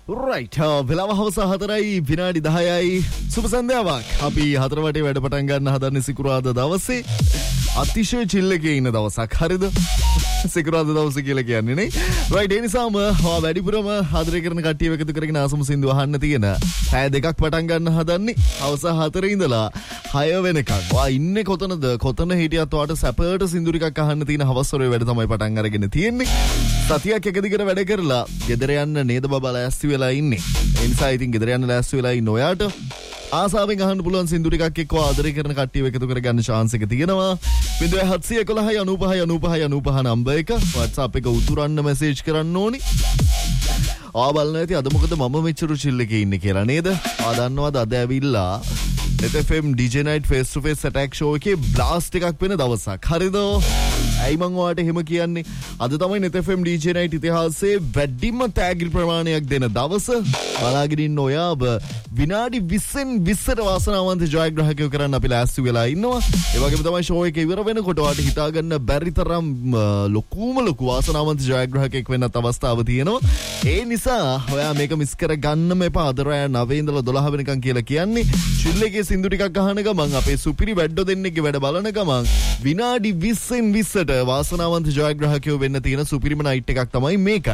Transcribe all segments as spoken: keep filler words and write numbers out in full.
Right, වෙලාව හවස හතරයි විනාඩි දහයයි. සුබ සන්ධ්‍යාවක්. අපි හතර වටේ වැඩ පටන් ගන්න හදන්නේ සිකුරාදා දවසේ. අතිශය chill එකේ ඉන්න දවසක්. හරිද? සිකුරාදා දවසේ කියලා කියන්නේ නේ. Right, ඒ නිසාම වැඩිපුරම ආදරය කරන කට්ටිය එකතු කරගෙන ආසම සින්දු අහන්න තියෙන. පැය දෙකක් පටන් ගන්න හදන්නේ. හවස හතරේ ඉඳලා හය වෙනකන්. වා ඉන්නේ කොතනද? කොතන හිටියත් ඔයාට සැපට සින්දු ටිකක් අහන්න තියෙන හවස් වල වැඩ තමයි පටන් අරගෙන තියෙන්නේ. සතියක් එක දිගට වැඩ කරලා ගෙදර යන්න නේද බබා ලෑස්ති වෙලා ඉන්නේ. ඒ නිසා ඉතින් ගෙදර යන්න ලෑස්ති වෙලා ඉන්න ඔයාට ආසාවෙන් අහන්න පුළුවන් සින්දු ටිකක් එක්ක ආදරය කරන කට්ටිය එකතු කරගන්න chance එක තියෙනවා. බිංදුව හත්සිය එකොළහයි අනූපහයි අනූපහයි අනූපහ නම්බර් එක WhatsApp එක උතුරන්න මැසේජ් කරන්න ඕනි. ආ බලන්න ඇති අද මොකද මම මෙච්චර chill එකේ ඉන්නේ කියලා නේද? ආ දන්නවද අද ඇවිල්ලා net F M D J Night face to face attack show එකේ blast එකක් වෙන දවසක්. හරිද? ඇයි මං ඔයාලට එහෙම කියන්නේ? අද තමයි net F M D J Night ඉතිහාසයේ වැඩිම තෑගි ප්‍රමාණයක් දෙන දවස. බලාගෙන ඉන්න ඔයාව විනාඩි විස්සෙන් විස්සට වාසනාවන්ත ජයග්‍රාහකයෝ කරන්න අපි ලෑස්ති වෙලා ඉන්නවා. ඒ වගේම තමයි ෂෝ එක ඉවර වෙනකොට ඔයාලට හිතා ගන්න බැරි තරම් ලොකුම ලොකු වාසනාවන්ත ජයග්‍රාහකයෙක් වෙන්නත් අවස්ථාව තියෙනවා. ඒ නිසා ඔයා මේක මිස් කර ගන්නම එපා. අද රෑ නවය ඉඳලා දොළහ වෙනකන් කියලා කියන්නේ chill එකේ සින්දු ටිකක් අහන ගමන් අපේ සුපිරි වැඩ දෙන්නෙක්ගේ වැඩ බලන ගමන් විනාඩි විස්සෙන් විස්සට වාසනාවන්ත ජයග්‍රාහකයෝ වෙන්න තියෙන සුපිරිම නයිට් එකක් තමයි මේක.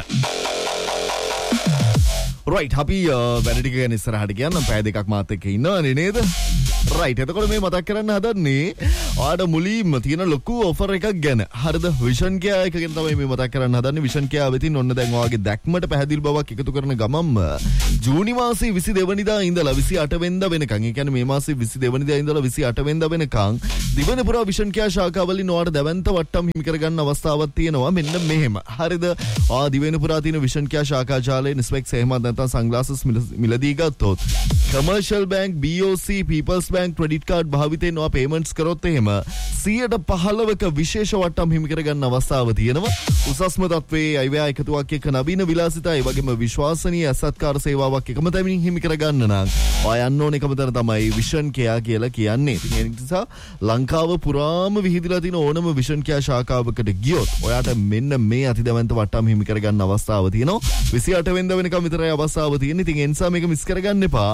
Right, අපි වැඩ ටික ගැන ඉස්සරහට කියන්නම්. පැය දෙකක් මාත් එක්ක ඉන්නවනේ නේද? Right, එතකොට මේ මතක් කරන්න හදන්නේ ඔයාලට මුලින්ම තියෙන ලොකු ඔෆර් එකක් ගැන. හරිද? විෂන් කියා එක ගැන තමයි මේ මතක් කරන්න හදන්නේ. විෂන් කියා වෙතින් ඔන්න දැන් ඔයාගේ දැක්මට පැහැදිලි බවක් එකතු කරන ගමන්ම ජූනි මාසේ විසි දෙක වෙනිදා ඉඳලා විසි අට වෙනිදා වෙනකන්, ඒ කියන්නේ මේ මාසේ විසි දෙක වෙනිදා ඉඳලා විසි අට වෙනිදා වෙනකන් දිවයින පුරා විෂන් කියා ශාඛාවලින් ඔයාලට දැවැන්ත වට්ටම් හිමි කරගන්න අවස්ථාවක් තියෙනවා. මෙන්න මෙහෙම. හරිද? ආ දිවයින පුරා තියෙන විෂන් කියා ශාඛා ජාලයේ ස්පෙක්ස් එහෙමත් නැත්නම් sunglasses මිලදී ගත්තොත් commercial bank, B O C, People's Bank credit card භාවිතයෙන් ඔයා payments කරොත් එහෙම සියයට පහළොවක විශේෂ වට්ටම් හිමි කරගන්න අවස්ථාව තියෙනවා. උසස්ම තත්වයේ අයවැය එකතුවක් එක්ක නවීන විලාසිතා, ඒ වගේම විශ්වාසනීය අසත්කාර සේවාවක් එකම තැනින් හිමි කරගන්න නම් ඔයා යන්න ඕන එකම තැන තමයි විෂන් කෙයා කියලා කියන්නේ. ඉතින් ඒ නිසා ලංකාව පුරාම විහිදලා තියෙන ඕනම විෂන් කෙයා ශාඛාවකට ගියොත් ඔයාට මෙන්න මේ අතිදැවැන්ත වට්ටම් හිමි කරගන්න අවස්ථාව තියෙනවා. විසි අට වෙනිදා වෙනකම් විතරයි අවස්ථාව තියෙන්නේ. ඉතින් ඒ නිසා මේක මිස් කරගන්න එපා.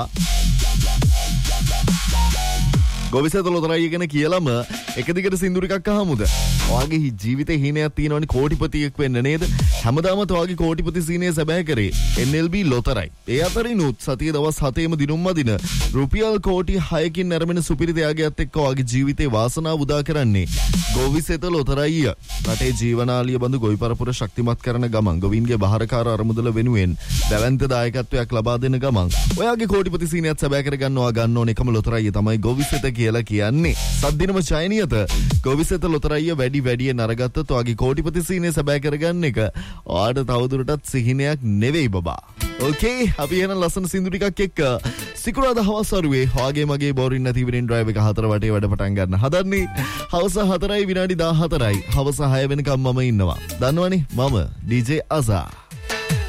ගොවිසැත ලොතරැයි ගැන කියලාම එක දිගට සින්දු ටිකක් අහමුද? ඔයාගේ ජීවිතේ හීනයක් තියෙනවනේ කෝටිපතියෙක් වෙන්න නේද? හැමදාමත් ඔයාගේ කෝටිපති සීනේ සැබෑ කරේ N L B ලොතරැයි. ඒ අතරිනුත් සතිය දවස් හතේම දිනුම් මදින රුපියල් කෝටි හයකින් නැරඹෙන සුපිරි ත්‍යාගයක් එක්ක ඔයාගේ ජීවිතේ වාසනාව උදා කරන්නේ ගොවිසැත ලොතරැයි. රටේ ජීවනාලිය බඳු ගොවි පරපුර ශක්තිමත් කරන ගමන් ගොවීන්ගේ බහරකාර අරමුදල වෙනුවෙන් දැවැන්ත දායකත්වයක් ලබා දෙන ගමන් ඔයාගේ කෝටිපති සීනයත් සැබෑ කරගන්නවා ගන්න ඕන එකම ලොතරැයි තමයි ගොවිසැත කියලා කියන්නේ. සද්දිනම චයනියත ගොවිසැත ලොතරැයි වැඩි වැඩියෙන් අරගත්තොත් ඔයාගේ කෝටිපති සීනේ සැබෑ කරගන්න එක ඔයාට තවදුරටත් සිහිනයක් නෙවෙයි බබා. ඕකේ, අපි එහෙනම් ලස්සන සින්දු ටිකක් එක්ක සිකුරාදා හවස් වරුවේ ඔයාගේ මගේ බෝරින් නැති විරින් ඩ්‍රයිව් එක හතර වටේ වැඩ පටන් ගන්න හදන්නේ. හවස හතරයි විනාඩි දාහතරයි. හවස හය වෙනකම් මම ඉන්නවා. දන්නවනේ මම D J Azza.